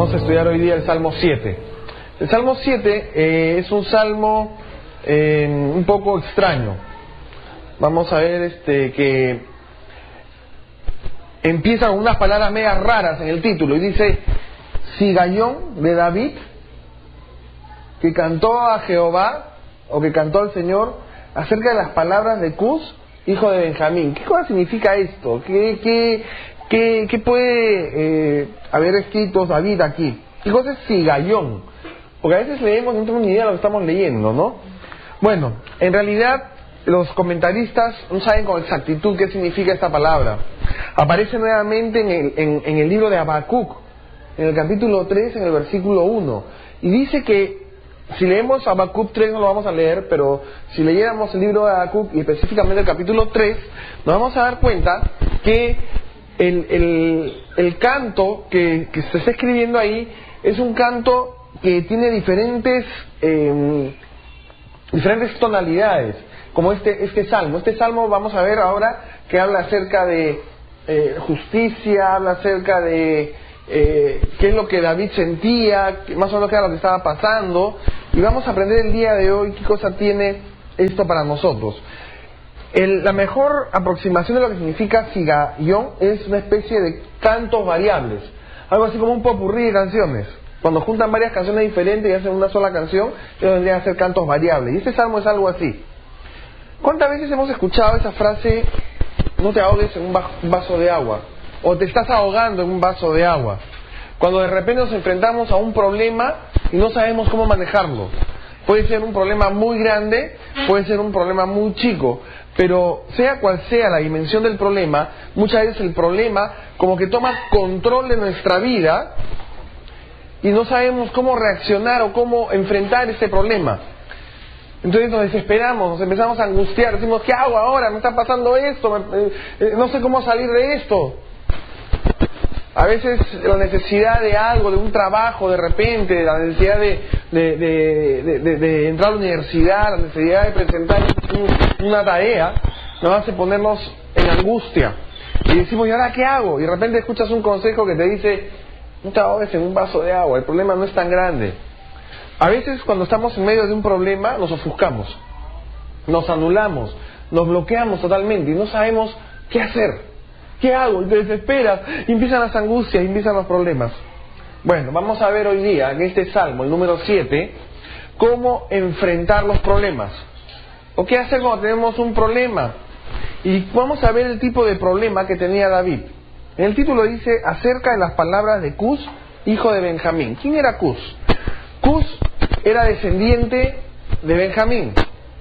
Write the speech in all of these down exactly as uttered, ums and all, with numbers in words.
Vamos a estudiar hoy día el Salmo siete. El Salmo siete eh, es un salmo eh, un poco extraño. Vamos a ver este que empieza con unas palabras medias raras en el título y dice: Sigayón de David, que cantó a Jehová, o que cantó al Señor, acerca de las palabras de Cus, hijo de Benjamín. ¿Qué cosa significa esto? ¿Qué, qué, qué, qué puede eh, haber escrito David aquí? ¿Qué cosa es Sigayón? Porque a veces leemos y no tenemos ni idea de lo que estamos leyendo, ¿no? Bueno, en realidad los comentaristas no saben con exactitud qué significa esta palabra. Aparece nuevamente en el, en, en el libro de Habacuc, en el capítulo tres, en el versículo uno, y dice que si leemos Habacuc tres no lo vamos a leer, pero si leyéramos el libro de Habacuc y específicamente el capítulo tres, nos vamos a dar cuenta que el, el, el canto que, que se está escribiendo ahí es un canto que tiene diferentes eh, diferentes tonalidades, como este, este salmo. Este salmo vamos a ver ahora que habla acerca de eh, justicia, habla acerca de eh, qué es lo que David sentía, más o menos qué era lo que estaba pasando, y vamos a aprender el día de hoy qué cosa tiene esto para nosotros. El, la mejor aproximación de lo que significa Sigayón es una especie de cantos variables, algo así como un popurrí de canciones. Cuando juntan varias canciones diferentes y hacen una sola canción, ellos vendrían a ser cantos variables. Y este salmo es algo así. ¿Cuántas veces hemos escuchado esa frase: no te ahogues en un vaso de agua? O te estás ahogando en un vaso de agua. Cuando de repente nos enfrentamos a un problema y no sabemos cómo manejarlo. Puede ser un problema muy grande, puede ser un problema muy chico, pero sea cual sea la dimensión del problema, muchas veces el problema como que toma control de nuestra vida y no sabemos cómo reaccionar o cómo enfrentar ese problema. Entonces nos desesperamos, nos empezamos a angustiar, decimos: ¿qué hago ahora? Me está pasando esto, me, eh, eh, no sé cómo salir de esto. A veces la necesidad de algo, de un trabajo de repente, la necesidad de, de, de, de, de, de entrar a la universidad, la necesidad de presentar un, una tarea, nos hace ponernos en angustia. Y decimos: ¿y ahora qué hago? Y de repente escuchas un consejo que te dice: no te ahogues en un vaso de agua, el problema no es tan grande. A veces cuando estamos en medio de un problema nos ofuscamos, nos anulamos, nos bloqueamos totalmente y no sabemos qué hacer. ¿Qué hago? Y te desesperas, y empiezan las angustias, y empiezan los problemas. Bueno, vamos a ver hoy día en este salmo, el número siete, cómo enfrentar los problemas. O qué hacer cuando tenemos un problema. Y vamos a ver el tipo de problema que tenía David. En el título dice: acerca de las palabras de Cus, hijo de Benjamín. ¿Quién era Cus? Cus era descendiente de Benjamín.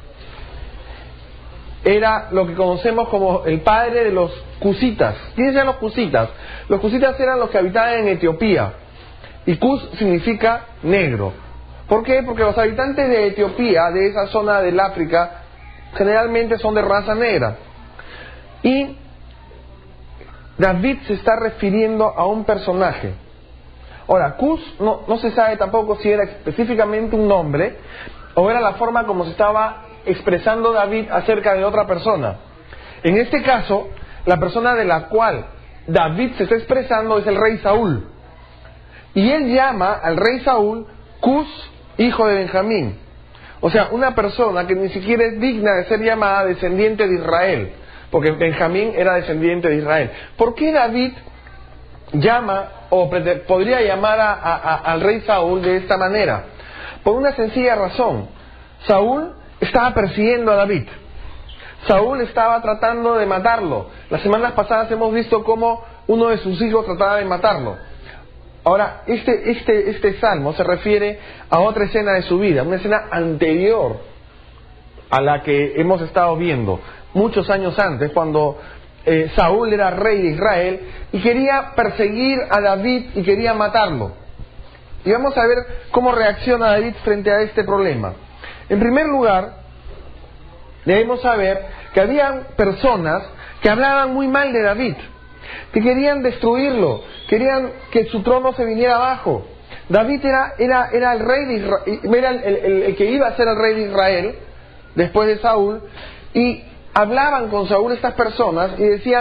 Era lo que conocemos como el padre de los cusitas. ¿Quiénes eran los cusitas? Los cusitas eran los que habitaban en Etiopía. Y Cus significa negro. ¿Por qué? Porque los habitantes de Etiopía, de esa zona del África, generalmente son de raza negra. Y David se está refiriendo a un personaje. Ahora, Cus no, no se sabe tampoco si era específicamente un nombre o era la forma como se estaba expresando David acerca de otra persona. En este caso, la persona de la cual David se está expresando es el rey Saúl. Y él llama al rey Saúl Cus, hijo de Benjamín. O sea, una persona que ni siquiera es digna de ser llamada descendiente de Israel, porque Benjamín era descendiente de Israel. ¿Por qué David llama o podría llamar a, a, a, al rey Saúl de esta manera? Por una sencilla razón. Saúl estaba persiguiendo a David. Saúl estaba tratando de matarlo. Las semanas pasadas hemos visto cómo uno de sus hijos trataba de matarlo. Ahora, este, este, este salmo se refiere a otra escena de su vida, una escena anterior a la que hemos estado viendo, muchos años antes, cuando eh, Saúl era rey de Israel y quería perseguir a David y quería matarlo. Y vamos a ver cómo reacciona David frente a este problema. En primer lugar, debemos saber que había personas que hablaban muy mal de David, que querían destruirlo, querían que su trono se viniera abajo. David era, era, era el rey de Israel, era el, el, el que iba a ser el rey de Israel después de Saúl, y hablaban con Saúl estas personas y decían: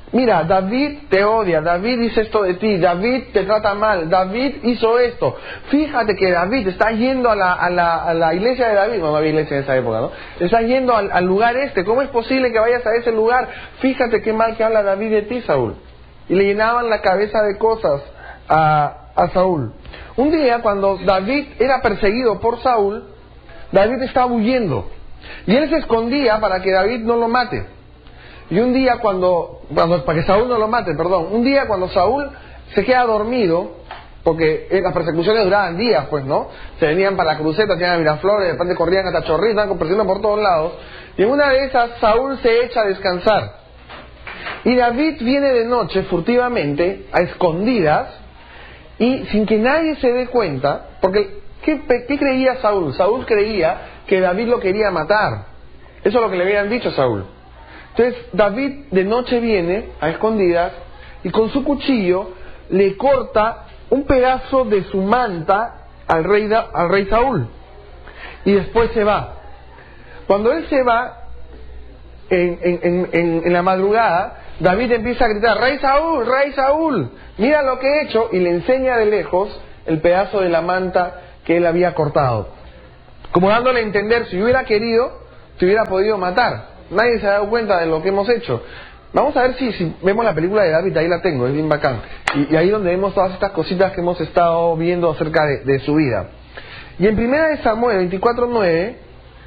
mira, David te odia, David dice esto de ti, David te trata mal, David hizo esto. Fíjate que David está yendo a la, a la, a la iglesia de David, no, no había iglesia en esa época, ¿no? Está yendo al, al lugar este, ¿cómo es posible que vayas a ese lugar? Fíjate qué mal que habla David de ti, Saúl. Y le llenaban la cabeza de cosas a, a Saúl. Un día, cuando David era perseguido por Saúl, David estaba huyendo. Y él se escondía para que David no lo mate. Y un día cuando, cuando, para que Saúl no lo mate, perdón, un día cuando Saúl se queda dormido, porque las persecuciones duraban días, pues, ¿no? Se venían para la cruceta, se iban a Miraflores, de repente corrían hasta Chorrillos, estaban persiguiendo por todos lados. Y en una de esas, Saúl se echa a descansar. Y David viene de noche, furtivamente, a escondidas, y sin que nadie se dé cuenta, porque, ¿qué, qué creía Saúl? Saúl creía que David lo quería matar. Eso es lo que le habían dicho a Saúl. Entonces David de noche viene a escondidas y con su cuchillo le corta un pedazo de su manta al rey, da, al rey Saúl. Y después se va. Cuando él se va, en, en, en, en la madrugada, David empieza a gritar: Rey Saúl, Rey Saúl, mira lo que he hecho. Y le enseña de lejos el pedazo de la manta que él había cortado, como dándole a entender, si hubiera querido, te hubiera podido matar. Nadie se ha dado cuenta de lo que hemos hecho. Vamos a ver si, si vemos la película de David, ahí la tengo, es bien bacán. Y, y ahí donde vemos todas estas cositas que hemos estado viendo acerca de, de su vida. Y en primera de Samuel veinticuatro nueve,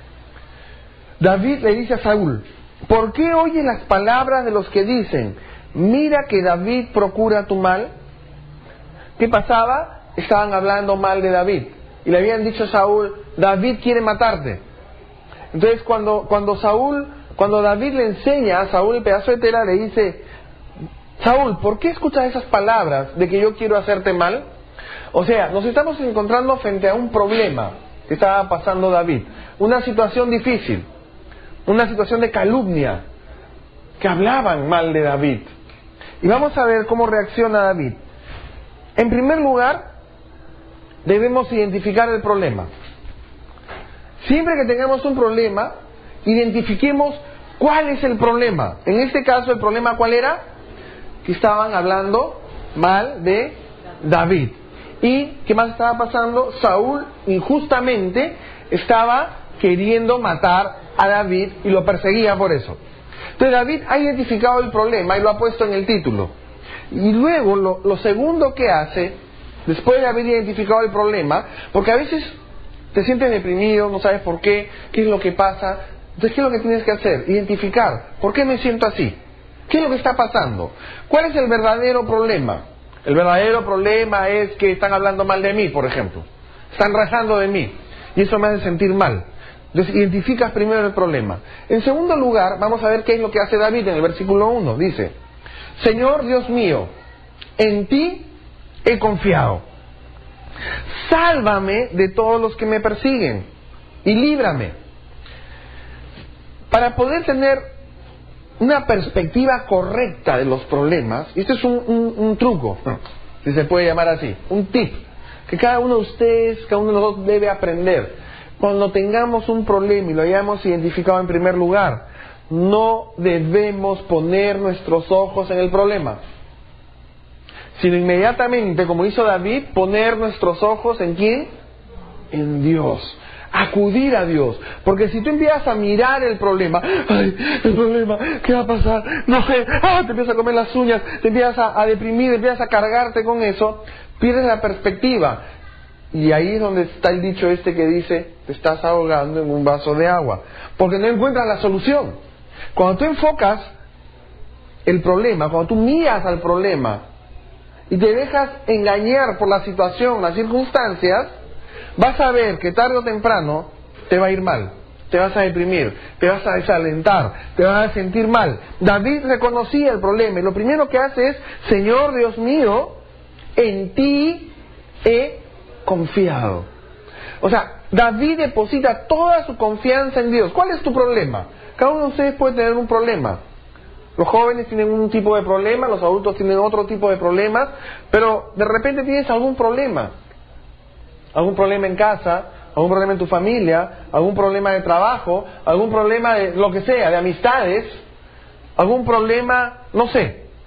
David le dice a Saúl: ¿por qué oyes las palabras de los que dicen, mira que David procura tu mal? ¿Qué pasaba? Estaban hablando mal de David. Y le habían dicho a Saúl: David quiere matarte. Entonces cuando, cuando Saúl, cuando David le enseña a Saúl el pedazo de tela, le dice: Saúl, ¿por qué escuchas esas palabras de que yo quiero hacerte mal? O sea, nos estamos encontrando frente a un problema que estaba pasando David, una situación difícil, una situación de calumnia, que hablaban mal de David. Y vamos a ver cómo reacciona David. En primer lugar, debemos identificar el problema. Siempre que tengamos un problema, identifiquemos cuál es el problema. En este caso, ¿el problema cuál era? Que estaban hablando mal de David. ¿Y qué más estaba pasando? Saúl injustamente estaba queriendo matar a David y lo perseguía por eso. Entonces David ha identificado el problema y lo ha puesto en el título. Y luego lo, lo segundo que hace, después de haber identificado el problema, porque a veces te sientes deprimido, no sabes por qué, qué es lo que pasa. Entonces, ¿qué es lo que tienes que hacer? Identificar. ¿Por qué me siento así? ¿Qué es lo que está pasando? ¿Cuál es el verdadero problema? El verdadero problema es que están hablando mal de mí, por ejemplo. Están rajando de mí. Y eso me hace sentir mal. Entonces, identificas primero el problema. En segundo lugar, vamos a ver qué es lo que hace David en el versículo uno. Dice: Señor Dios mío, en ti he confiado. Sálvame de todos los que me persiguen y líbrame. Para poder tener una perspectiva correcta de los problemas, y este es un, un, un truco, si se puede llamar así, un tip, que cada uno de ustedes, cada uno de nosotros debe aprender. Cuando tengamos un problema y lo hayamos identificado en primer lugar, no debemos poner nuestros ojos en el problema, sino inmediatamente, como hizo David, poner nuestros ojos ¿en quién? En Dios. Acudir a Dios. Porque si tú empiezas a mirar el problema, ay, el problema, ¿qué va a pasar? No sé, ah, te empiezas a comer las uñas, te empiezas a, a deprimir, empiezas a cargarte con eso, pierdes la perspectiva. Y ahí es donde está el dicho este que dice: te estás ahogando en un vaso de agua, porque no encuentras la solución. Cuando tú enfocas el problema, cuando tú miras al problema y te dejas engañar por la situación, las circunstancias, vas a ver que tarde o temprano te va a ir mal, te vas a deprimir, te vas a desalentar, te vas a sentir mal. David reconocía el problema y lo primero que hace es: Señor Dios mío, en ti he confiado. O sea, David deposita toda su confianza en Dios. ¿Cuál es tu problema? Cada uno de ustedes puede tener un problema. Los jóvenes tienen un tipo de problema, los adultos tienen otro tipo de problemas, pero de repente tienes algún problema. Algún problema en casa, algún problema en tu familia, algún problema de trabajo, algún problema de lo que sea, de amistades, algún problema, no sé,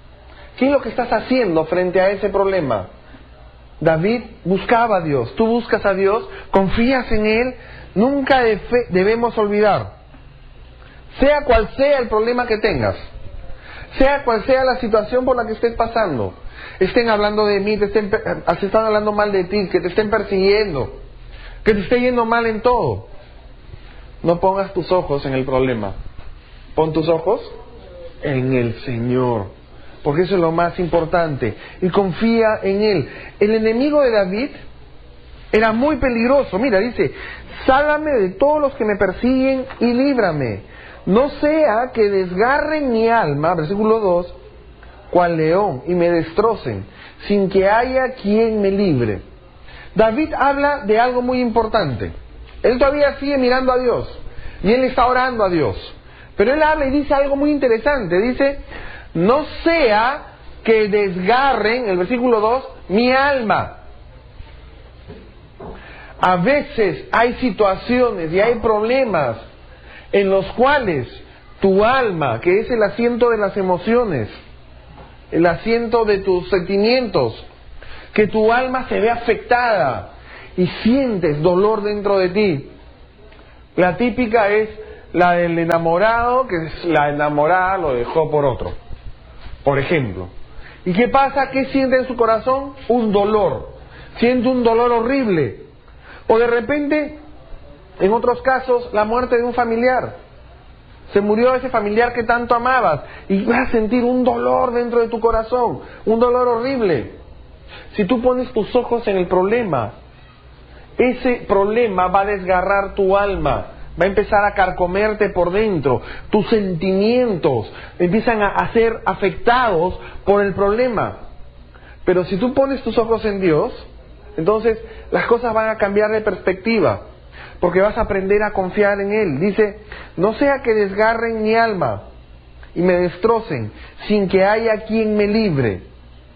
¿Qué es lo que estás haciendo frente a ese problema? David buscaba a Dios. Tú buscas a Dios, confías en Él. Nunca de fe debemos olvidar, sea cual sea el problema que tengas, sea cual sea la situación por la que estés pasando, estén hablando de mí, te estén, te están hablando mal de ti, que te estén persiguiendo, que te esté yendo mal en todo, no pongas tus ojos en el problema. Pon tus ojos en el Señor, porque eso es lo más importante, y confía en Él. El enemigo de David era muy peligroso. Mira, dice: sálvame de todos los que me persiguen y líbrame, no sea que desgarren mi alma, versículo dos, cual león, y me destrocen, sin que haya quien me libre. David habla de algo muy importante. Él todavía sigue mirando a Dios, y él está orando a Dios, pero él habla y dice algo muy interesante. Dice: no sea que desgarren, el versículo dos, mi alma. A veces hay situaciones y hay problemas en los cuales tu alma, que es el asiento de las emociones, el asiento de tus sentimientos, que tu alma se ve afectada y sientes dolor dentro de ti. La típica es la del enamorado, que es la enamorada lo dejó por otro, por ejemplo. ¿Y qué pasa? ¿Qué siente en su corazón? Un dolor. Siente un dolor horrible. O de repente, en otros casos, la muerte de un familiar. Se murió ese familiar que tanto amabas y vas a sentir un dolor dentro de tu corazón, un dolor horrible. Si tú pones tus ojos en el problema, ese problema va a desgarrar tu alma, va a empezar a carcomerte por dentro. Tus sentimientos empiezan a ser afectados por el problema. Pero si tú pones tus ojos en Dios, entonces las cosas van a cambiar de perspectiva, porque vas a aprender a confiar en Él. Dice: no sea que desgarren mi alma y me destrocen, sin que haya quien me libre.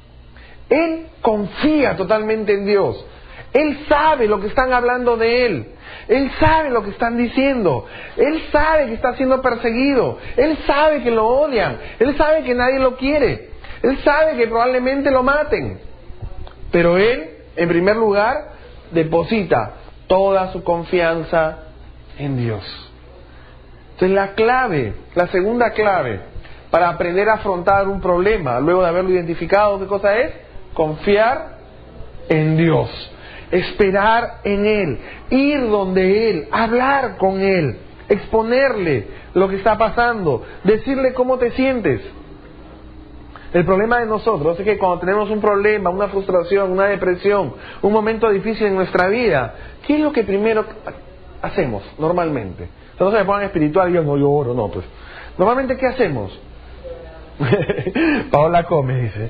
Él confía totalmente en Dios. Él sabe lo que están hablando de Él. Él sabe lo que están diciendo. Él sabe que está siendo perseguido. Él sabe que lo odian. Él sabe que nadie lo quiere. Él sabe que probablemente lo maten. Pero Él, en primer lugar, deposita toda su confianza en Dios. Entonces la clave, la segunda clave para aprender a afrontar un problema, luego de haberlo identificado, ¿qué cosa es? Confiar en Dios, esperar en Él, ir donde Él, hablar con Él, exponerle lo que está pasando, decirle cómo te sientes. El problema de nosotros es que cuando tenemos un problema, una frustración, una depresión, un momento difícil en nuestra vida, ¿qué es lo que primero hacemos normalmente? O sea, no se me pongan espiritual y yo no lloro, no, pues. Normalmente, ¿qué hacemos? Paola come, dice.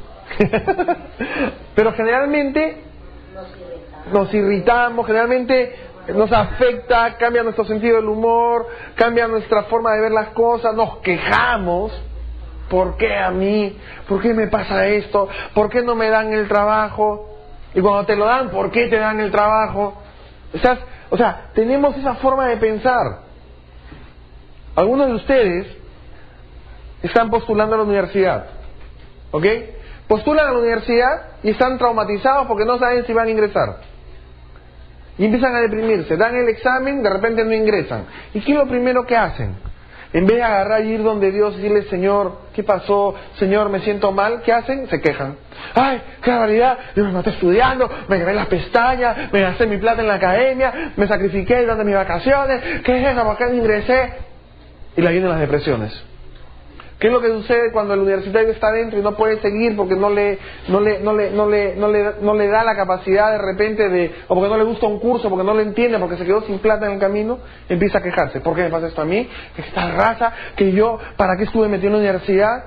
Pero generalmente nos irritamos, generalmente nos afecta, cambia nuestro sentido del humor, cambia nuestra forma de ver las cosas, nos quejamos. ¿Por qué a mí? ¿Por qué me pasa esto? ¿Por qué no me dan el trabajo? Y cuando te lo dan, ¿por qué te dan el trabajo? O sea, o sea, tenemos esa forma de pensar. Algunos de ustedes están postulando a la universidad, ¿ok? Postulan a la universidad y están traumatizados porque no saben si van a ingresar. Y empiezan a deprimirse, dan el examen, de repente no ingresan. ¿Y qué es lo primero que hacen? En vez de agarrar y ir donde Dios y decirle: Señor, ¿qué pasó? Señor, me siento mal. ¿Qué hacen? Se quejan. ¡Ay, qué barbaridad! Yo me maté estudiando, me quemé las pestañas, me gasté mi plata en la academia, me sacrifiqué durante mis vacaciones. ¿Qué es eso? ¿Por qué no ingresé? Y le vienen las depresiones. ¿Qué es lo que sucede cuando el universitario está dentro y no puede seguir porque no le, no le, no le, no le, no le, no le da la capacidad de repente de, o porque no le gusta un curso, porque no lo entiende, porque se quedó sin plata en el camino? Empieza a quejarse. ¿Por qué me pasa esto a mí? Que esta raza, que yo, ¿para qué estuve metido en la universidad?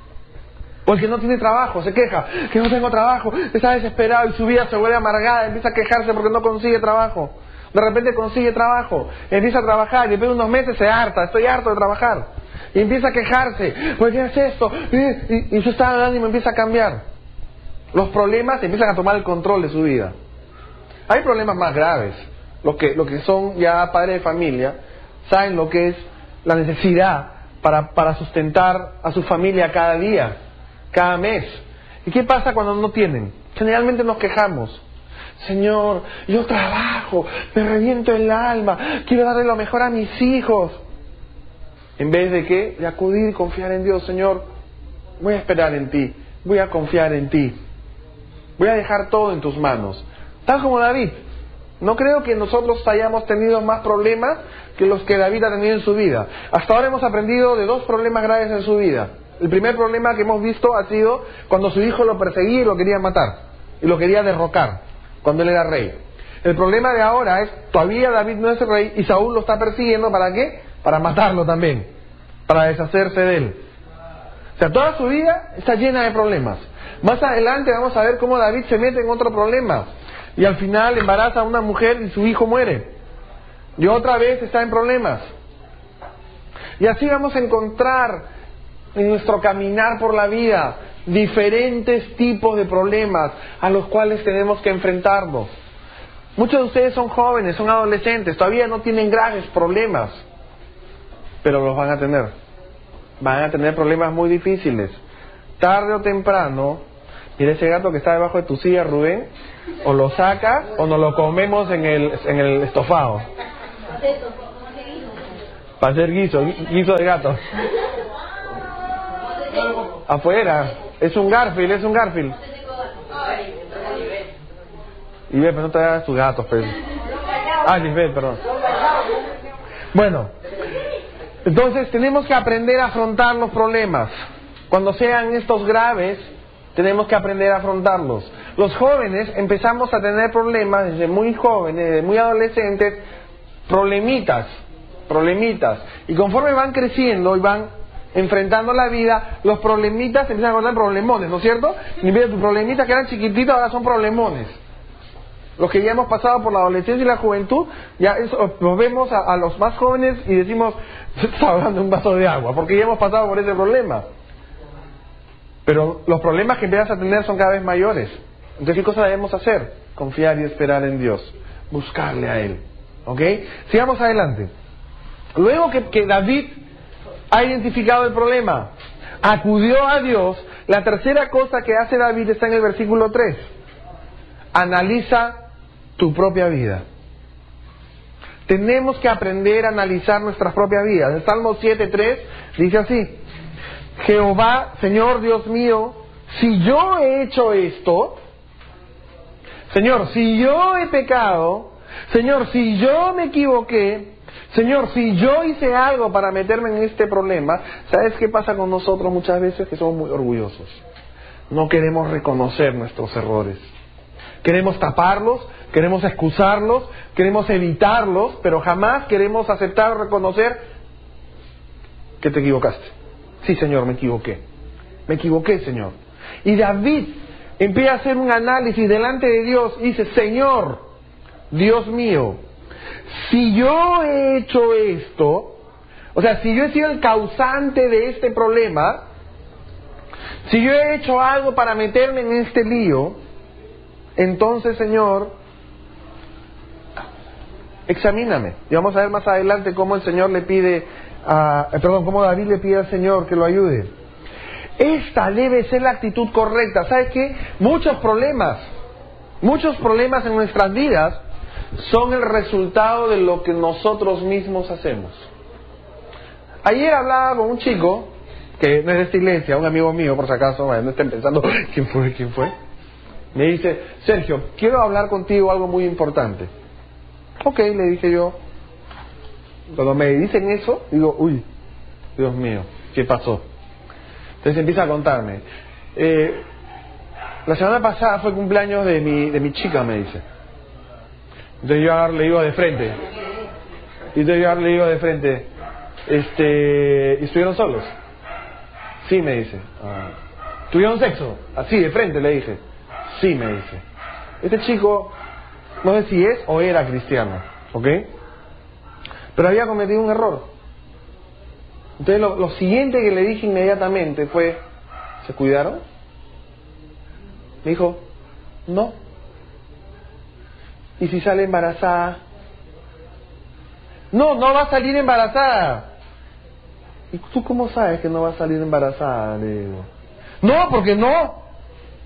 O el que no tiene trabajo, se queja, que no tengo trabajo, está desesperado y su vida se vuelve amargada, empieza a quejarse porque no consigue trabajo. De repente consigue trabajo, empieza a trabajar y después de unos meses se harta, estoy harto de trabajar. Y empieza a quejarse, ¿por qué es esto? Y, y, y su estado de ánimo empieza a cambiar. Los problemas empiezan a tomar el control de su vida. Hay problemas más graves. Los que, los que son ya padres de familia saben lo que es la necesidad para, para sustentar a su familia cada día, cada mes. ¿Y qué pasa cuando no tienen? Generalmente nos quejamos. Señor, yo trabajo, me reviento el alma, quiero darle lo mejor a mis hijos. En vez de qué, de acudir y confiar en Dios. Señor, voy a esperar en ti, voy a confiar en ti, voy a dejar todo en tus manos. Tal como David. No creo que nosotros hayamos tenido más problemas que los que David ha tenido en su vida. Hasta ahora hemos aprendido de dos problemas graves en su vida. El primer problema que hemos visto ha sido cuando su hijo lo perseguía y lo quería matar, y lo quería derrocar, cuando él era rey. El problema de ahora es, todavía David no es el rey, y Saúl lo está persiguiendo, ¿para qué? Para matarlo también, para deshacerse de él. O sea, toda su vida está llena de problemas. Más adelante vamos a ver cómo David se mete en otro problema, y al final embaraza a una mujer y su hijo muere, y otra vez está en problemas. Y así vamos a encontrar en nuestro caminar por la vida diferentes tipos de problemas a los cuales tenemos que enfrentarnos. Muchos de ustedes son jóvenes, son adolescentes, todavía no tienen graves problemas, pero los van a tener. Van a tener problemas muy difíciles. Tarde o temprano, mira ese gato que está debajo de tu silla, Rubén, o lo sacas o nos lo comemos en el, en el estofado. Para hacer guiso, guiso de gato. Afuera, es un Garfield, es un Garfield. Y ve, pero no te hagas tus gatos, pues. Ah, Lisbeth, perdón. Bueno, entonces tenemos que aprender a afrontar los problemas. Cuando sean estos graves, tenemos que aprender a afrontarlos. Los jóvenes empezamos a tener problemas desde muy jóvenes, desde muy adolescentes, problemitas, problemitas. Y conforme van creciendo y van enfrentando la vida, los problemitas se empiezan a contar problemones, ¿no es cierto? Y mira, tus problemitas que eran chiquititos ahora son problemones. Los que ya hemos pasado por la adolescencia y la juventud, ya eso, los vemos a, a los más jóvenes y decimos, está hablando un vaso de agua, porque ya hemos pasado por ese problema. Pero los problemas que empiezas a tener son cada vez mayores. Entonces, ¿qué cosa debemos hacer? Confiar y esperar en Dios, buscarle a Él. ¿Ok? Sigamos adelante. Luego que, que David ha identificado el problema, acudió a Dios, la tercera cosa que hace David está en el versículo tres. Analiza tu propia vida. Tenemos que aprender a analizar nuestras propias vidas. El Salmo siete tres dice así: Jehová, Señor Dios mío, si yo he hecho esto, Señor, si yo he pecado, Señor, si yo me equivoqué, Señor, si yo hice algo para meterme en este problema. ¿Sabes qué pasa con nosotros muchas veces? Que somos muy orgullosos. No queremos reconocer nuestros errores. Queremos taparlos, queremos excusarlos, queremos evitarlos, pero jamás queremos aceptar o reconocer que te equivocaste. Sí, Señor, me equivoqué. Me equivoqué, Señor. Y David empieza a hacer un análisis delante de Dios y dice: Señor, Dios mío, si yo he hecho esto, o sea, si yo he sido el causante de este problema, si yo he hecho algo para meterme en este lío, entonces, Señor, examíname. Y vamos a ver más adelante cómo el Señor le pide, a, perdón, cómo David le pide al Señor que lo ayude. Esta debe ser la actitud correcta. ¿Sabes qué? Muchos problemas, muchos problemas en nuestras vidas son el resultado de lo que nosotros mismos hacemos. Ayer hablaba con un chico que no es de esta iglesia, un amigo mío, por si acaso, bueno, no estén pensando quién fue, quién fue. Me dice: Sergio, quiero hablar contigo algo muy importante. Ok, le dije yo. Cuando me dicen eso, digo: uy, Dios mío, ¿qué pasó? Entonces empieza a contarme. Eh, la semana pasada fue el cumpleaños de mi, de mi chica, me dice. Entonces yo ahora le digo de frente. Y entonces yo ahora le digo de frente, este, ¿y estuvieron solos? Sí, me dice. Ah. ¿Tuvieron sexo? Así, de frente le dije. Sí, me dice. Este chico, no sé si es o era cristiano, ¿ok? Pero había cometido un error. Entonces lo, lo siguiente que le dije inmediatamente fue: ¿se cuidaron? Me dijo: no. ¿Y si sale embarazada? No, no va a salir embarazada. ¿Y tú cómo sabes que no va a salir embarazada? Le digo. No, porque no.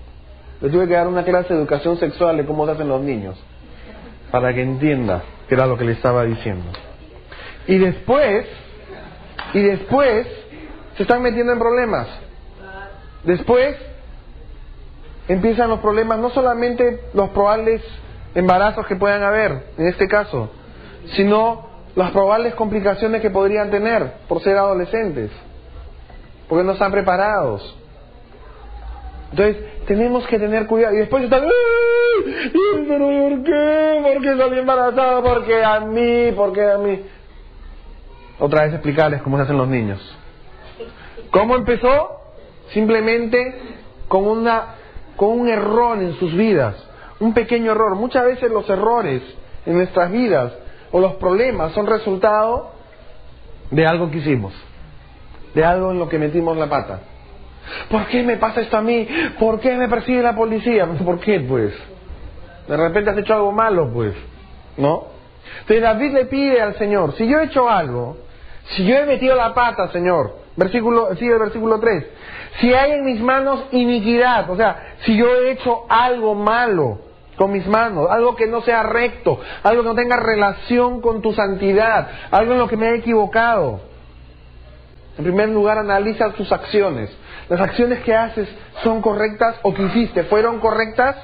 le tuve que dar una clase de educación sexual de cómo se hacen los niños, para que entienda qué era lo que le estaba diciendo. Y después, y después, se están metiendo en problemas. Después, empiezan los problemas, no solamente los probables embarazos que puedan haber, en este caso, sino las probables complicaciones que podrían tener por ser adolescentes, porque no están preparados. Entonces, tenemos que tener cuidado. Y después están, ¡ay! ¿Pero por qué? ¿Por qué salí embarazada? ¿Por qué a mí? ¿Por qué a mí? Otra vez explicarles cómo se hacen los niños. ¿Cómo empezó? Simplemente con una con un error en sus vidas, un pequeño error. Muchas veces los errores en nuestras vidas o los problemas son resultado de algo que hicimos, de algo en lo que metimos la pata. ¿Por qué me pasa esto a mí? ¿Por qué me persigue la policía? ¿Por qué, pues? De repente has hecho algo malo, pues, ¿no? Entonces David le pide al Señor, si yo he hecho algo, si yo he metido la pata, Señor, versículo, sigue el versículo tres, si hay en mis manos iniquidad, o sea, si yo he hecho algo malo con mis manos, algo que no sea recto, algo que no tenga relación con tu santidad, algo en lo que me he equivocado. En primer lugar, analiza tus acciones. ¿Las acciones que haces son correctas o que hiciste fueron correctas?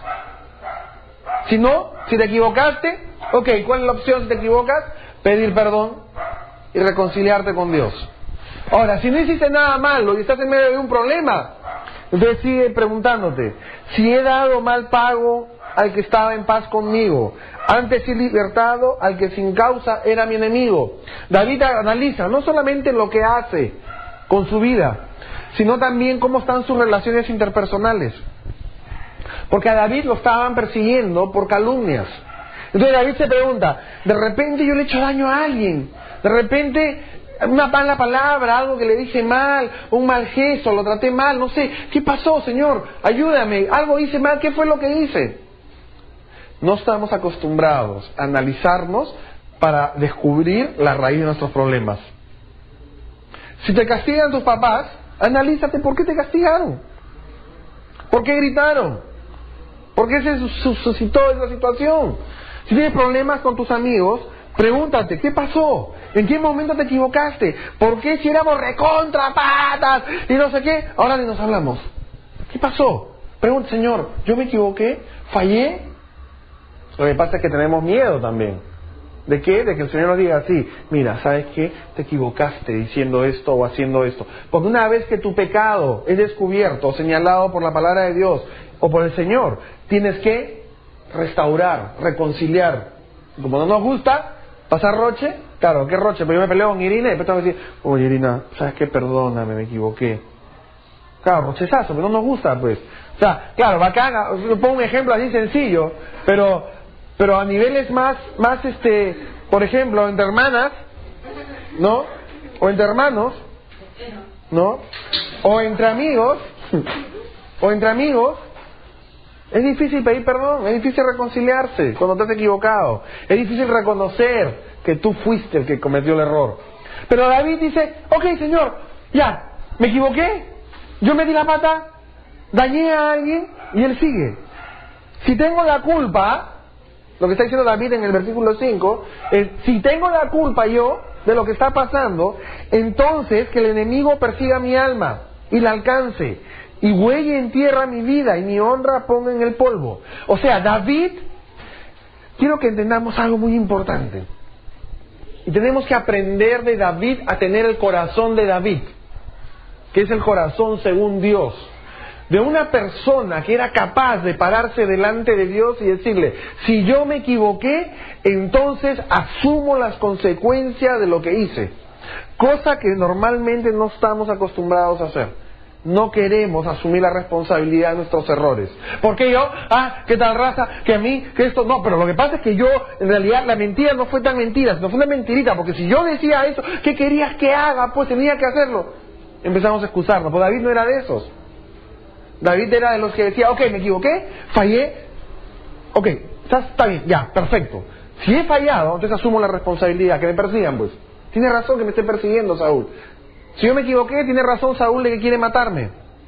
Si no, si te equivocaste, ok, ¿cuál es la opción si te equivocas? Pedir perdón y reconciliarte con Dios. Ahora, si no hiciste nada malo y estás en medio de un problema, entonces sigue preguntándote, si he dado mal pago al que estaba en paz conmigo, antes he libertado al que sin causa era mi enemigo. David analiza no solamente lo que hace con su vida, sino también cómo están sus relaciones interpersonales. Porque a David lo estaban persiguiendo por calumnias. Entonces David se pregunta, de repente yo le he hecho daño a alguien, de repente una mala palabra, algo que le dije mal, un mal gesto, lo traté mal, no sé, ¿qué pasó, Señor? Ayúdame, algo hice mal, ¿qué fue lo que hice? No estamos acostumbrados a analizarnos para descubrir la raíz de nuestros problemas. Si te castigan tus papás, analízate por qué te castigaron, por qué gritaron, por qué se suscitó esa situación. Si tienes problemas con tus amigos, pregúntate, ¿qué pasó? ¿En qué momento te equivocaste? ¿Por qué si éramos recontra patas y no sé qué? Ahora ni nos hablamos. ¿Qué pasó? Pregunta, Señor, ¿yo me equivoqué? ¿Fallé? Lo que pasa es que tenemos miedo también. ¿De qué? De que el Señor nos diga así, mira, ¿sabes qué? Te equivocaste diciendo esto o haciendo esto. Porque una vez que tu pecado es descubierto o señalado por la palabra de Dios o por el Señor, tienes que restaurar, reconciliar. Como no nos gusta pasar roche, claro, ¿qué roche? Pero yo me peleo con Irina y después tengo que decir, oye Irina, ¿sabes qué? Perdóname, me equivoqué. Claro, rochezazo, pero no nos gusta, pues. O sea, claro, bacán, pongo un ejemplo así sencillo, pero pero a niveles más, más este, por ejemplo, entre hermanas, ¿no? O entre hermanos, ¿no? O entre amigos, o entre amigos, es difícil pedir perdón, es difícil reconciliarse cuando te has equivocado, es difícil reconocer que tú fuiste el que cometió el error. Pero David dice, ok, Señor, ya, me equivoqué, yo me di la pata, dañé a alguien y él sigue. Si tengo la culpa, lo que está diciendo David en el versículo cinco, es, si tengo la culpa yo de lo que está pasando, entonces que el enemigo persiga mi alma y la alcance, y huelle en tierra mi vida y mi honra ponga en el polvo. O sea, David, quiero que entendamos algo muy importante. Y tenemos que aprender de David a tener el corazón de David, que es el corazón según Dios. De una persona que era capaz de pararse delante de Dios y decirle, si yo me equivoqué, entonces asumo las consecuencias de lo que hice. Cosa que normalmente no estamos acostumbrados a hacer. No queremos asumir la responsabilidad de nuestros errores. ¿Por qué yo? Ah, ¿qué tal raza? Que a mí, que esto... No, pero lo que pasa es que yo, en realidad, la mentira no fue tan mentira, sino fue una mentirita, porque si yo decía eso, ¿qué querías que haga? Pues tenía que hacerlo. Empezamos a excusarnos, pues David no era de esos. David era de los que decía, ok, me equivoqué, fallé, ok, está, está bien, ya, perfecto. Si he fallado, entonces asumo la responsabilidad, que me persigan, pues. Tiene razón que me esté persiguiendo Saúl. Si yo me equivoqué, tiene razón Saúl de que quiere matarme.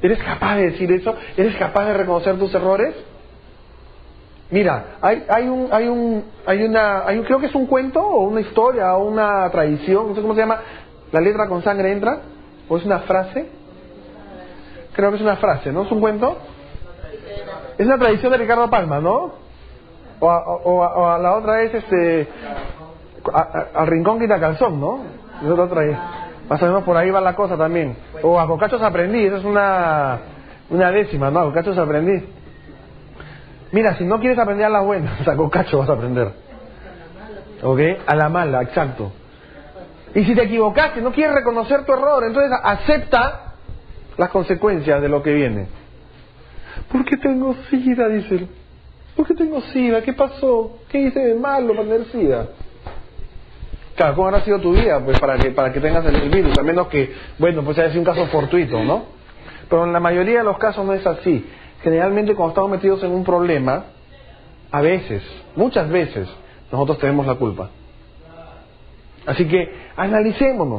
¿Eres capaz de decir eso? ¿Eres capaz de reconocer tus errores? Mira, hay, hay un, hay un, hay una, hay un, creo que es un cuento o una historia o una tradición, no sé cómo se llama, la letra con sangre entra, o es una frase, creo que es una frase, ¿no? ¿Es un cuento? Es una tradición de Ricardo Palma, ¿no? O a, o a, o a la otra es este, a, a, al rincón quita calzón, ¿no? Es la otra es, más o menos por ahí va la cosa también. O a cocachos aprendí, esa es una, una décima, ¿no? A cocachos aprendí. Mira, si no quieres aprender a las buenas, a cocacho vas a aprender. ¿Ok? A la mala, exacto. Y si te equivocaste, no quieres reconocer tu error, entonces acepta las consecuencias de lo que viene. ¿Por qué tengo sida? Dice él. ¿Por qué tengo sida? ¿Qué pasó? ¿Qué hice de malo para tener sida? Claro, ¿cómo habrá sido tu vida? Pues para que para que tengas el virus, a menos que, bueno, pues haya sido un caso fortuito, ¿no? Pero en la mayoría de los casos no es así. Generalmente cuando estamos metidos en un problema, a veces, muchas veces, nosotros tenemos la culpa. Así que analicémonos.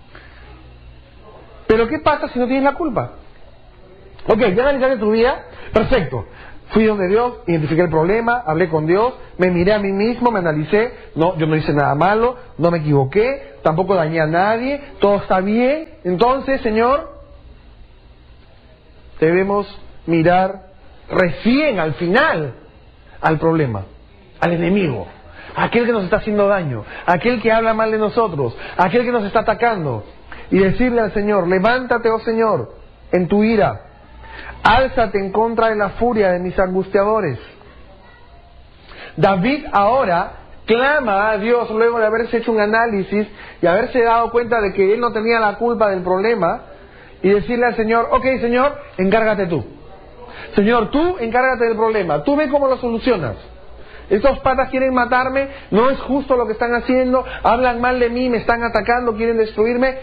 Pero ¿qué pasa si no tienes la culpa? Ok, ya analizaste tu vida, perfecto. Fui donde Dios, identifiqué el problema, hablé con Dios, me miré a mí mismo, me analicé, no, yo no hice nada malo, no me equivoqué, tampoco dañé a nadie, todo está bien. Entonces, Señor, debemos mirar recién al final al problema, al enemigo, aquel que nos está haciendo daño, aquel que habla mal de nosotros, aquel que nos está atacando, y decirle al Señor: levántate, oh Señor, en tu ira, álzate en contra de la furia de mis angustiadores. David ahora clama a Dios luego de haberse hecho un análisis y haberse dado cuenta de que él no tenía la culpa del problema, y decirle al Señor: ok, Señor, encárgate tú. Señor, tú encárgate del problema, tú ve cómo lo solucionas. Estos patas quieren matarme, no es justo lo que están haciendo, hablan mal de mí, me están atacando, quieren destruirme.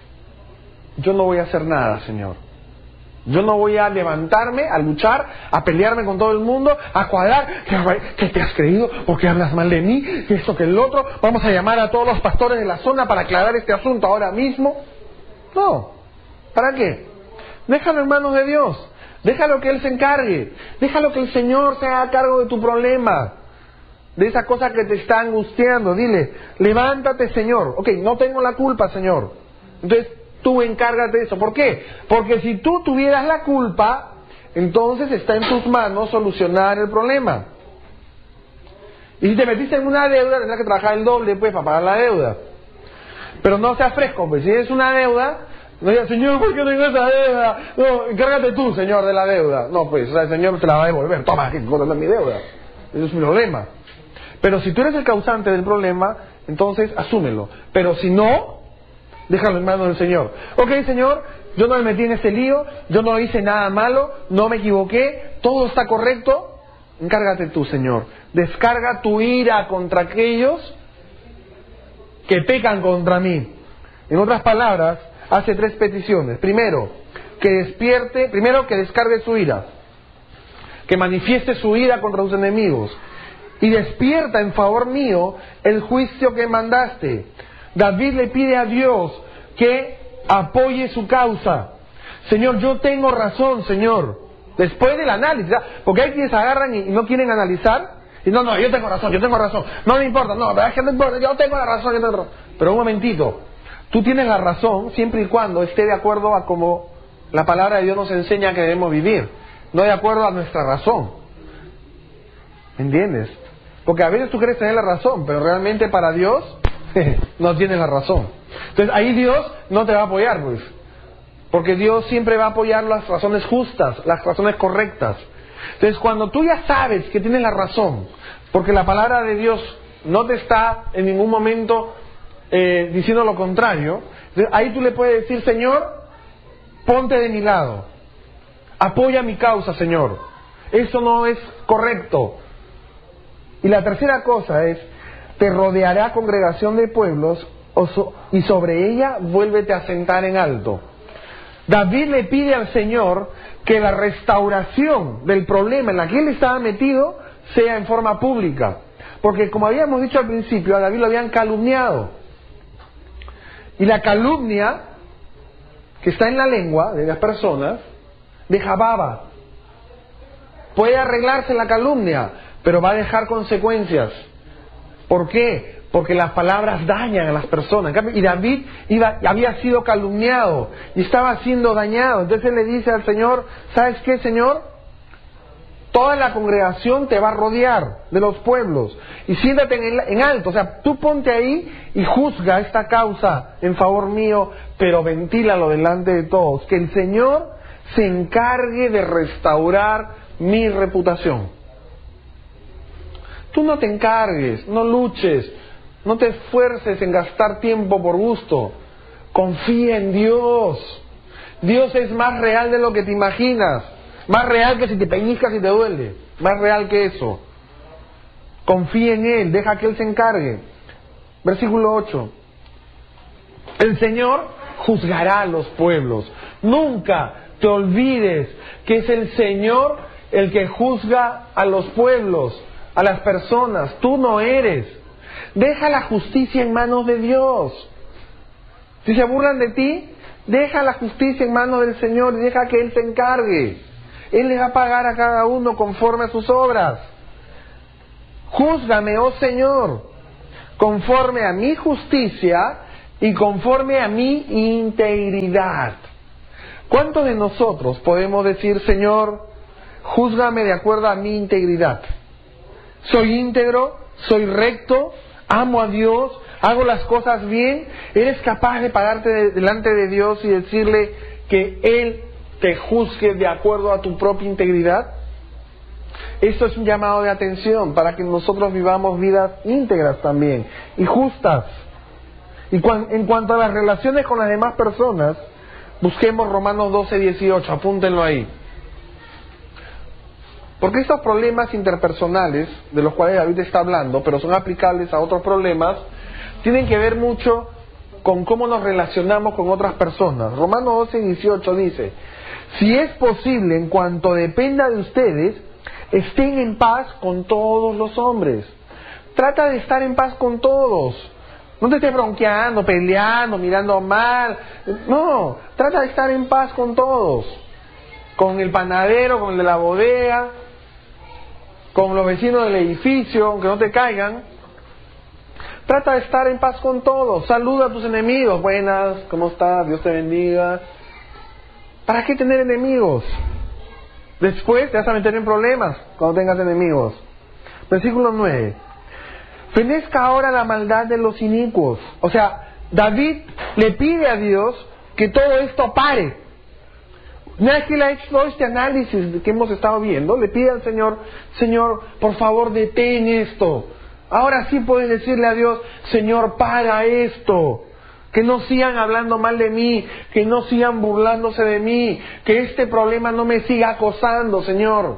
Yo no voy a hacer nada, Señor. Yo no voy a levantarme, a luchar, a pelearme con todo el mundo, a cuadrar. ¿Qué te has creído? ¿Por qué hablas mal de mí? ¿Qué esto, que el otro? Vamos a llamar a todos los pastores de la zona para aclarar este asunto ahora mismo. No. ¿Para qué? Déjalo en manos de Dios. Déjalo que Él se encargue. Déjalo que el Señor se haga cargo de tu problema, de esa cosa que te está angustiando. Dile: levántate, Señor. Ok, no tengo la culpa, Señor. Entonces tú encárgate de eso. ¿Por qué? Porque si tú tuvieras la culpa, entonces está en tus manos solucionar el problema. Y si te metiste en una deuda, tendrás que trabajar el doble, pues, para pagar la deuda. Pero no seas fresco, pues. Si es una deuda, no digas: Señor, ¿por qué tengo esa deuda? No, encárgate tú, Señor, de la deuda. No, pues, o sea, el Señor te la va a devolver. Toma, que corta mi deuda. Eso es mi problema. Pero si tú eres el causante del problema, entonces asúmelo. Pero si no, déjalo en manos del Señor. Ok, Señor, yo no me metí en este lío, yo no hice nada malo, no me equivoqué, todo está correcto. Encárgate tú, Señor. Descarga tu ira contra aquellos que pecan contra mí. En otras palabras, hace tres peticiones. Primero, que despierte, primero que descargue su ira, que manifieste su ira contra sus enemigos, y despierta en favor mío el juicio que mandaste. David le pide a Dios que apoye su causa. Señor, yo tengo razón, Señor. Después del análisis, ¿verdad? Porque hay quienes agarran y no quieren analizar, y no, no, yo tengo razón, yo tengo razón, no me importa, no, es que no importa, yo tengo la razón, yo tengo razón. Pero un momentito, tú tienes la razón siempre y cuando esté de acuerdo a como la palabra de Dios nos enseña que debemos vivir, no de acuerdo a nuestra razón. ¿Entiendes? Porque a veces tú crees tener la razón, pero realmente para Dios no tienes la razón. Entonces ahí Dios no te va a apoyar, pues. Porque Dios siempre va a apoyar las razones justas, las razones correctas. Entonces cuando tú ya sabes que tienes la razón, porque la palabra de Dios no te está en ningún momento eh, diciendo lo contrario, ahí tú le puedes decir: Señor, ponte de mi lado, apoya mi causa, Señor, eso no es correcto. Y la tercera cosa es: te rodeará congregación de pueblos y sobre ella vuélvete a sentar en alto. David le pide al Señor que la restauración del problema en la que él estaba metido sea en forma pública, porque como habíamos dicho al principio, a David lo habían calumniado, y la calumnia que está en la lengua de las personas deja baba. Puede arreglarse la calumnia, pero va a dejar consecuencias. ¿Por qué? Porque las palabras dañan a las personas. Y David iba, había sido calumniado y estaba siendo dañado. Entonces él le dice al Señor, ¿sabes qué, Señor? Toda la congregación te va a rodear de los pueblos. Y siéntate en, el, en alto. O sea, tú ponte ahí y juzga esta causa en favor mío, pero ventílalo delante de todos. Que el Señor se encargue de restaurar mi reputación. Tú no te encargues, no luches, no te esfuerces en gastar tiempo por gusto. Confía en Dios. Dios es más real de lo que te imaginas. Más real que si te pellizcas y te duele. Más real que eso. Confía en Él, deja que Él se encargue. Versículo ocho. El Señor juzgará a los pueblos. Nunca te olvides que es el Señor el que juzga a los pueblos, a las personas. Tú no eres. Deja la justicia en manos de Dios. Si se burlan de ti, deja la justicia en manos del Señor y deja que Él se encargue. Él les va a pagar a cada uno conforme a sus obras. Júzgame, oh Señor, conforme a mi justicia y conforme a mi integridad. ¿Cuántos de nosotros podemos decir, Señor, júzgame de acuerdo a mi integridad? Soy íntegro, soy recto, amo a Dios, hago las cosas bien. ¿Eres capaz de pararte de, delante de Dios y decirle que Él te juzgue de acuerdo a tu propia integridad? Esto es un llamado de atención para que nosotros vivamos vidas íntegras también y justas. Y cuan, en cuanto a las relaciones con las demás personas, busquemos Romanos doce, dieciocho, apúntenlo ahí. Porque estos problemas interpersonales, de los cuales David está hablando, pero son aplicables a otros problemas, tienen que ver mucho con cómo nos relacionamos con otras personas. Romanos doce, dieciocho dice, si es posible, en cuanto dependa de ustedes, estén en paz con todos los hombres. Trata de estar en paz con todos. No te estés bronqueando, peleando, mirando mal. No, trata de estar en paz con todos. Con el panadero, con el de la bodega, con los vecinos del edificio, aunque no te caigan. Trata de estar en paz con todos. Saluda a tus enemigos. Buenas, ¿cómo estás? Dios te bendiga. ¿Para qué tener enemigos? Después te vas a meter en problemas cuando tengas enemigos. Versículo nueve. Fenezca ahora la maldad de los inicuos. O sea, David le pide a Dios que todo esto pare. Una vez que le ha hecho todo este análisis que hemos estado viendo, le pide al Señor, Señor, por favor detén esto. Ahora sí puedes decirle a Dios, Señor, para esto. Que no sigan hablando mal de mí, que no sigan burlándose de mí, que este problema no me siga acosando, Señor.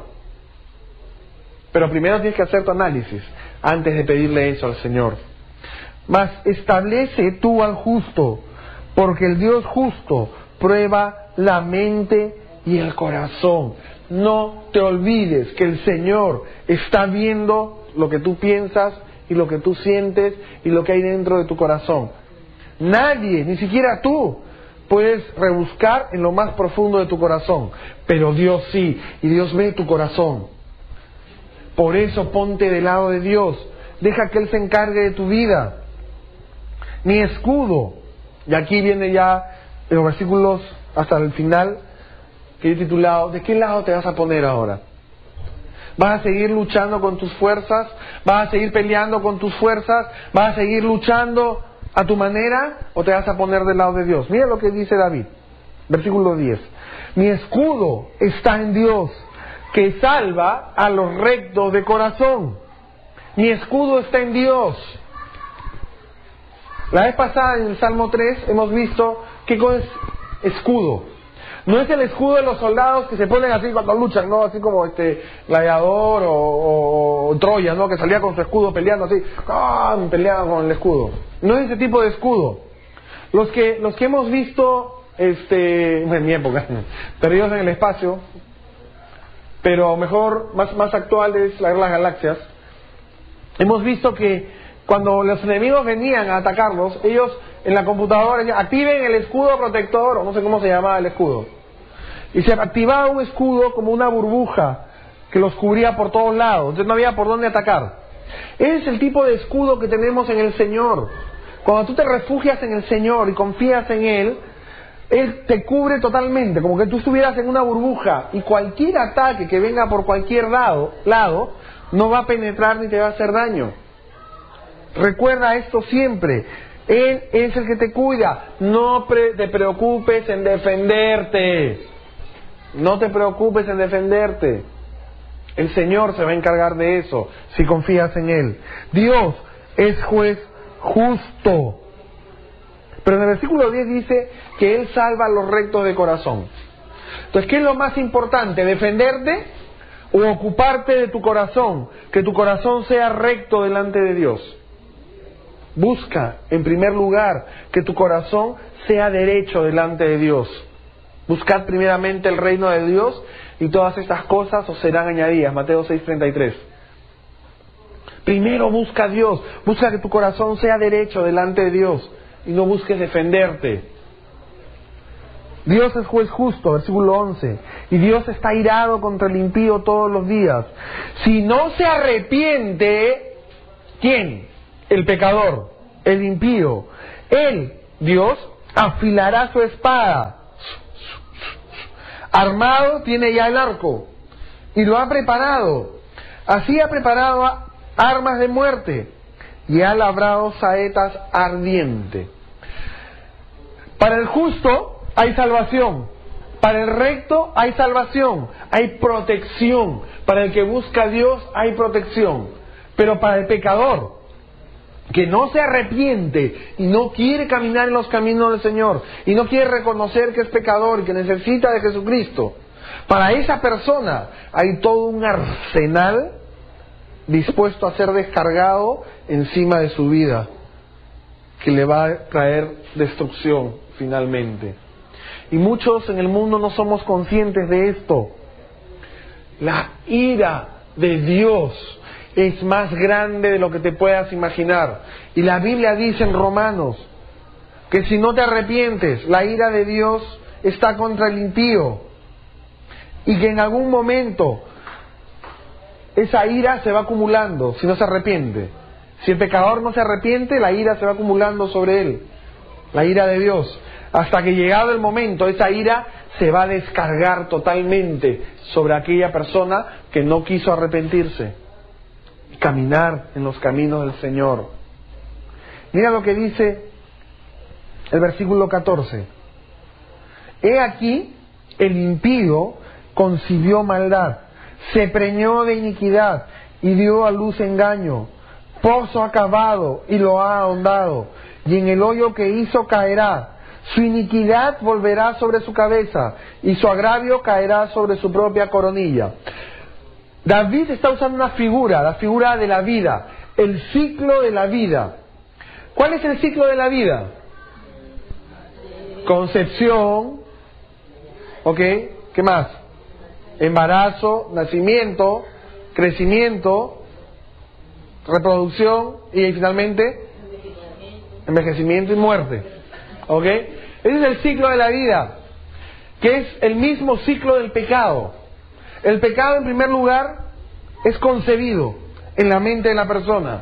Pero primero tienes que hacer tu análisis antes de pedirle eso al Señor. Mas establece tú al justo, porque el Dios justo prueba la mente y el corazón. No te olvides que el Señor está viendo lo que tú piensas y lo que tú sientes y lo que hay dentro de tu corazón. Nadie, ni siquiera tú, puedes rebuscar en lo más profundo de tu corazón, pero Dios sí, y Dios ve tu corazón. Por eso ponte del lado de Dios, deja que Él se encargue de tu vida. Mi escudo, y aquí viene ya en los versículos hasta el final, que he titulado, ¿de qué lado te vas a poner ahora? ¿Vas a seguir luchando con tus fuerzas? ¿Vas a seguir peleando con tus fuerzas? ¿Vas a seguir luchando a tu manera o te vas a poner del lado de Dios? Mira lo que dice David, versículo diez. Mi escudo está en Dios, que salva a los rectos de corazón. Mi escudo está en Dios. La vez pasada en el Salmo tres hemos visto qué cosa es escudo. No es el escudo de los soldados que se ponen así cuando luchan, ¿no? Así como este Gladiador o, o, o Troya, ¿no? Que salía con su escudo peleando así, ¡ah! Peleaba con el escudo. No es ese tipo de escudo. Los que los que hemos visto, este, en mi época, perdidos en el espacio, pero mejor, más, más actuales, la guerra de las galaxias, hemos visto que cuando los enemigos venían a atacarlos, ellos en la computadora decían, activen el escudo protector, o no sé cómo se llamaba el escudo. y se activaba un escudo como una burbuja que los cubría por todos lados, entonces no había por dónde atacar. Ese es el tipo de escudo que tenemos en el Señor. Cuando tú te refugias en el Señor y confías en Él, Él te cubre totalmente, como que tú estuvieras en una burbuja, y cualquier ataque que venga por cualquier lado, lado no va a penetrar ni te va a hacer daño. Recuerda esto siempre. Él es el que te cuida. No pre- te preocupes en defenderte. No te preocupes en defenderte. El Señor se va a encargar de eso si confías en Él. Dios es juez justo. Pero en el versículo diez dice que Él salva a los rectos de corazón. Entonces, ¿qué es lo más importante? ¿Defenderte o ocuparte de tu corazón? Que tu corazón sea recto delante de Dios. Busca, en primer lugar, que tu corazón sea derecho delante de Dios. Buscad primeramente el reino de Dios y todas estas cosas os serán añadidas. Mateo seis treinta y tres. Primero busca a Dios. Busca que tu corazón sea derecho delante de Dios y no busques defenderte. Dios es juez justo, versículo once. Y Dios está irado contra el impío todos los días. Si no se arrepiente, ¿quién? El pecador, el impío. Él, Dios, afilará su espada. Armado tiene ya el arco y lo ha preparado. Así ha preparado armas de muerte y ha labrado saetas ardientes. Para el justo hay salvación. Para el recto hay salvación. Hay protección. Para el que busca a Dios hay protección. Pero para el pecador que no se arrepiente y no quiere caminar en los caminos del Señor y no quiere reconocer que es pecador y que necesita de Jesucristo, para esa persona hay todo un arsenal dispuesto a ser descargado encima de su vida, que le va a traer destrucción finalmente. Y muchos en el mundo no somos conscientes de esto. La ira de Dios es más grande de lo que te puedas imaginar. Y la Biblia dice en Romanos que si no te arrepientes, la ira de Dios está contra el impío. Y que en algún momento esa ira se va acumulando si no se arrepiente. Si el pecador no se arrepiente, la ira se va acumulando sobre él. La ira de Dios. Hasta que llegado el momento, esa ira se va a descargar totalmente sobre aquella persona que no quiso arrepentirse. Caminar en los caminos del Señor. Mira lo que dice el versículo catorce. He aquí, el impío concibió maldad, se preñó de iniquidad y dio a luz engaño. Pozo ha cavado y lo ha ahondado, y en el hoyo que hizo caerá. Su iniquidad volverá sobre su cabeza, y su agravio caerá sobre su propia coronilla. David está usando una figura, la figura de la vida, el ciclo de la vida. ¿Cuál es el ciclo de la vida? Concepción, ¿ok? ¿Qué más? Embarazo, nacimiento, crecimiento, reproducción y finalmente envejecimiento y muerte, ¿ok? Ese es el ciclo de la vida, que es el mismo ciclo del pecado. El pecado, en primer lugar, es concebido en la mente de la persona.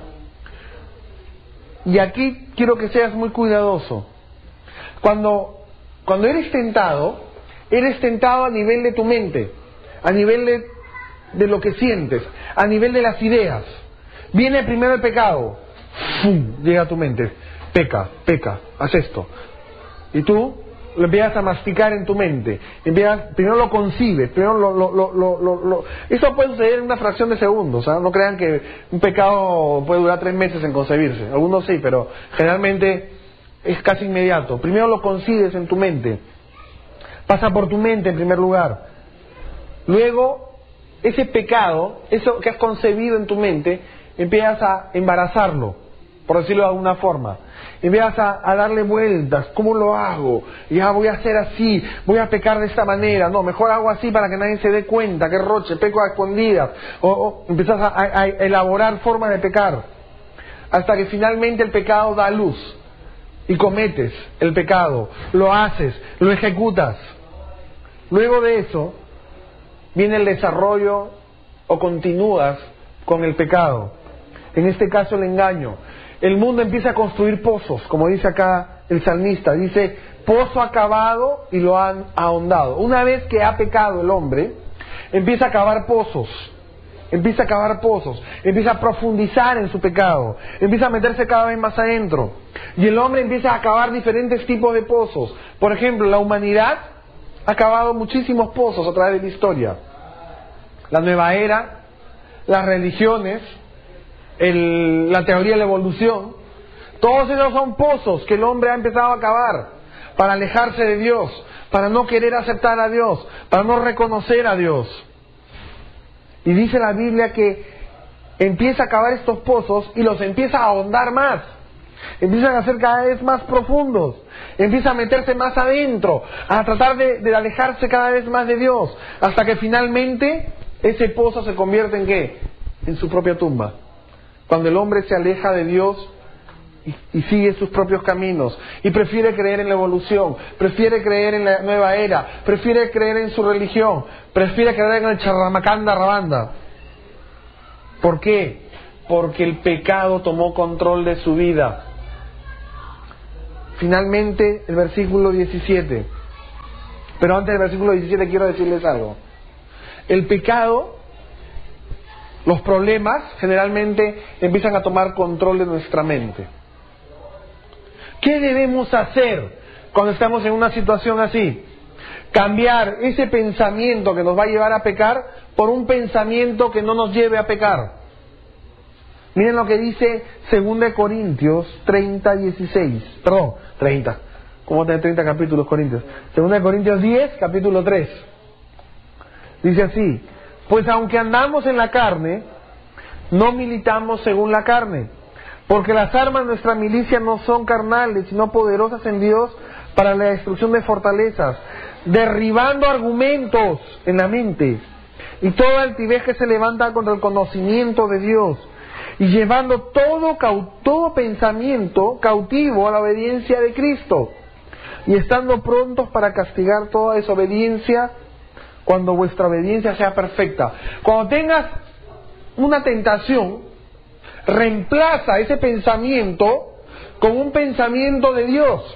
Y aquí quiero que seas muy cuidadoso. Cuando, cuando eres tentado, eres tentado a nivel de tu mente, a nivel de, de lo que sientes, a nivel de las ideas. Viene primero el pecado, ¡fum!, llega a tu mente, peca, peca, haz esto. Y tú lo empiezas a masticar en tu mente, empiezas, primero lo concibes, primero lo, lo, lo, lo, lo, lo... Esto puede suceder en una fracción de segundos, ¿eh? No crean que un pecado puede durar tres meses en concebirse, algunos sí, pero generalmente es casi inmediato. Primero lo concibes en tu mente, pasa por tu mente en primer lugar, luego ese pecado, eso que has concebido en tu mente, empiezas a embarazarlo, por decirlo de alguna forma. Empiezas a, a darle vueltas. ¿Cómo lo hago? Ya voy a hacer así, voy a pecar de esta manera. No, mejor hago así para que nadie se dé cuenta, que roche, peco a escondidas. O, o empiezas a, a, a elaborar formas de pecar, hasta que finalmente el pecado da luz y cometes el pecado, lo haces, lo ejecutas. Luego de eso, viene el desarrollo o continúas con el pecado. En este caso, el engaño. El mundo empieza a construir pozos, como dice acá el salmista. Dice, pozo acabado y lo han ahondado. Una vez que ha pecado el hombre, empieza a cavar pozos. Empieza a cavar pozos, empieza a profundizar en su pecado, empieza a meterse cada vez más adentro. Y el hombre empieza a cavar diferentes tipos de pozos. Por ejemplo, la humanidad ha cavado muchísimos pozos a través de la historia. La nueva era, las religiones, el, la teoría de la evolución, todos esos son pozos que el hombre ha empezado a cavar para alejarse de Dios, para no querer aceptar a Dios, para no reconocer a Dios. Y dice la Biblia que empieza a cavar estos pozos y los empieza a ahondar más. Empiezan a ser cada vez más profundos. Empieza a meterse más adentro, a tratar de, de alejarse cada vez más de Dios, hasta que finalmente ese pozo se convierte en ¿qué? En su propia tumba. Cuando el hombre se aleja de Dios y, y sigue sus propios caminos y prefiere creer en la evolución, prefiere creer en la nueva era, prefiere creer en su religión, prefiere creer en el charramacanda rabanda. ¿Por qué? Porque el pecado tomó control de su vida. Finalmente, el versículo diecisiete. Pero antes del versículo diecisiete quiero decirles algo. El pecado, los problemas, generalmente empiezan a tomar control de nuestra mente. ¿Qué debemos hacer cuando estamos en una situación así? Cambiar ese pensamiento que nos va a llevar a pecar por un pensamiento que no nos lleve a pecar. Miren lo que dice segunda de Corintios treinta, dieciséis. Perdón, treinta. ¿Cómo tener treinta capítulos Corintios? segunda de Corintios diez, capítulo tres. Dice así: pues aunque andamos en la carne, no militamos según la carne. Porque las armas de nuestra milicia no son carnales, sino poderosas en Dios para la destrucción de fortalezas, derribando argumentos en la mente y toda altivez que se levanta contra el conocimiento de Dios, y llevando todo, todo pensamiento cautivo a la obediencia de Cristo, y estando prontos para castigar toda desobediencia cuando vuestra obediencia sea perfecta. Cuando tengas una tentación, reemplaza ese pensamiento con un pensamiento de Dios.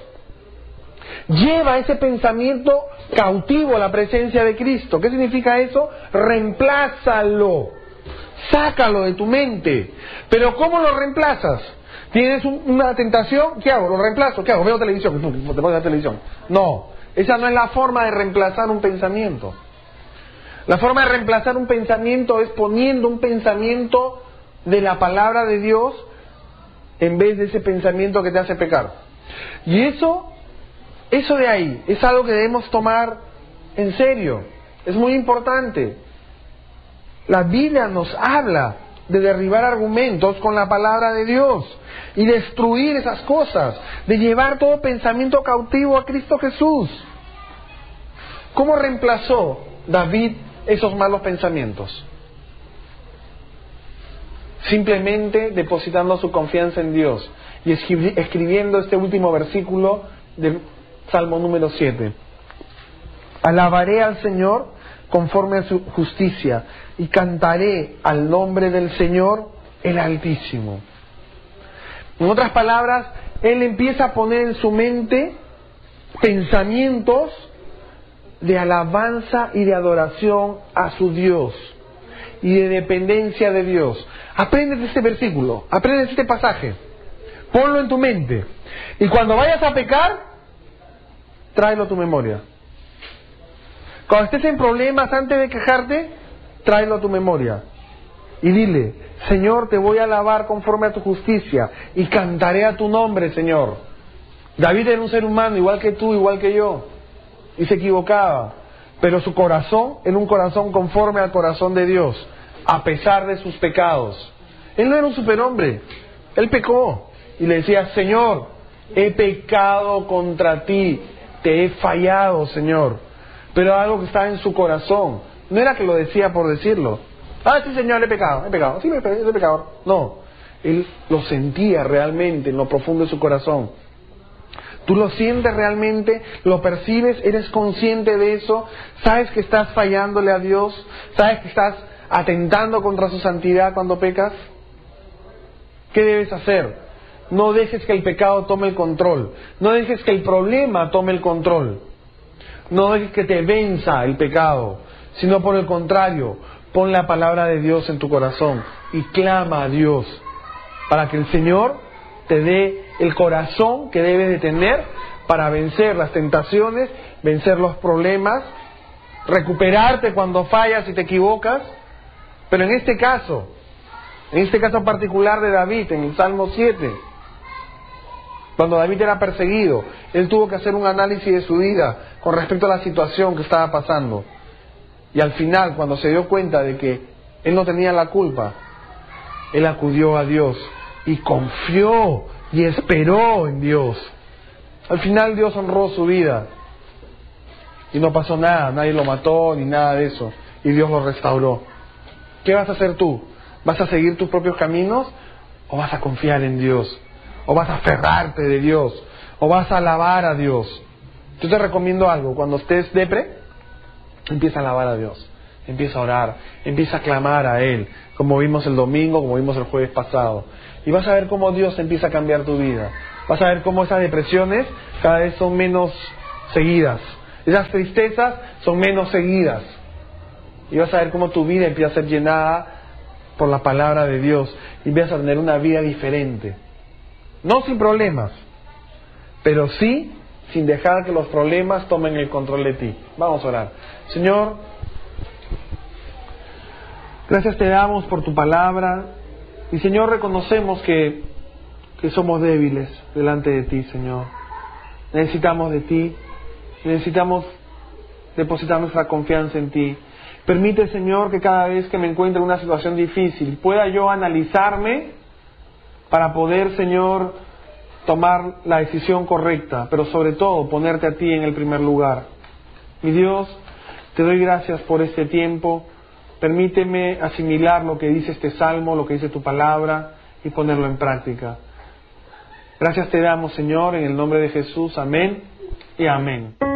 Lleva ese pensamiento cautivo a la presencia de Cristo. ¿Qué significa eso? Reemplázalo. Sácalo de tu mente. Pero ¿cómo lo reemplazas? ¿Tienes un, una tentación? ¿Qué hago? ¿Lo reemplazo? ¿Qué hago? Veo televisión. Te pones la televisión. No. Esa no es la forma de reemplazar un pensamiento. La forma de reemplazar un pensamiento es poniendo un pensamiento de la palabra de Dios en vez de ese pensamiento que te hace pecar. Y eso, eso de ahí es algo que debemos tomar en serio. Es muy importante. La Biblia nos habla de derribar argumentos con la palabra de Dios y destruir esas cosas, de llevar todo pensamiento cautivo a Cristo Jesús. ¿Cómo reemplazó David esos malos pensamientos? Simplemente depositando su confianza en Dios y escribiendo este último versículo del Salmo número siete. Alabaré al Señor conforme a su justicia y cantaré al nombre del Señor el Altísimo. En otras palabras, Él empieza a poner en su mente pensamientos de alabanza y de adoración a su Dios y de dependencia de Dios. Apréndete este versículo, apréndete este pasaje, ponlo en tu mente, y cuando vayas a pecar, tráelo a tu memoria. Cuando estés en problemas, antes de quejarte, tráelo a tu memoria y dile: Señor, te voy a alabar conforme a tu justicia y cantaré a tu nombre, Señor. David era un ser humano igual que tú, igual que yo, y se equivocaba, pero su corazón era un corazón conforme al corazón de Dios, a pesar de sus pecados. Él no era un superhombre, él pecó y le decía: Señor, he pecado contra ti, te he fallado, Señor. Pero algo que estaba en su corazón, no era que lo decía por decirlo. Ah, sí, Señor, he pecado, he pecado, sí, he pecado. No, él lo sentía realmente en lo profundo de su corazón. ¿Tú lo sientes realmente? ¿Lo percibes? ¿Eres consciente de eso? ¿Sabes que estás fallándole a Dios? ¿Sabes que estás atentando contra su santidad cuando pecas? ¿Qué debes hacer? No dejes que el pecado tome el control. No dejes que el problema tome el control. No dejes que te venza el pecado, sino por el contrario, pon la palabra de Dios en tu corazón y clama a Dios para que el Señor te dé el corazón que debes de tener para vencer las tentaciones, vencer los problemas, recuperarte cuando fallas y te equivocas. Pero en este caso, en este caso particular de David, en el Salmo siete, cuando David era perseguido, él tuvo que hacer un análisis de su vida con respecto a la situación que estaba pasando. Y al final, cuando se dio cuenta de que él no tenía la culpa, él acudió a Dios y confió y esperó en Dios. Al final Dios honró su vida y no pasó nada, nadie lo mató ni nada de eso, y Dios lo restauró. ¿Qué vas a hacer tú? ¿Vas a seguir tus propios caminos o vas a confiar en Dios? ¿O vas a aferrarte de Dios? ¿O vas a alabar a Dios? Yo te recomiendo algo: cuando estés depre, empieza a alabar a Dios, empieza a orar, empieza a clamar a Él, como vimos el domingo, como vimos el jueves pasado, y vas a ver cómo Dios empieza a cambiar tu vida. Vas a ver cómo esas depresiones cada vez son menos seguidas, esas tristezas son menos seguidas, y vas a ver cómo tu vida empieza a ser llenada por la palabra de Dios y empiezas a tener una vida diferente, no sin problemas, pero sí sin dejar que los problemas tomen el control de ti. Vamos a orar. Señor, gracias te damos por tu palabra, y Señor, reconocemos que, que somos débiles delante de ti, Señor. Necesitamos de ti, necesitamos depositar nuestra confianza en ti. Permite, Señor, que cada vez que me encuentre en una situación difícil pueda yo analizarme para poder, Señor, tomar la decisión correcta, pero sobre todo ponerte a ti en el primer lugar. Mi Dios, te doy gracias por este tiempo. Permíteme asimilar lo que dice este salmo, lo que dice tu palabra, y ponerlo en práctica. Gracias te damos, Señor, en el nombre de Jesús. Amén y amén.